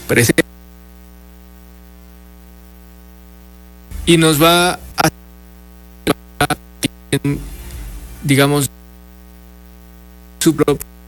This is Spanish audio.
presente y nos va a, digamos, su propio